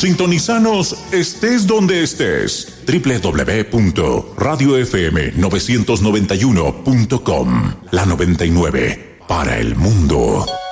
Sintonizanos estés donde estés. www.radiofm991.com. La 99 para el mundo.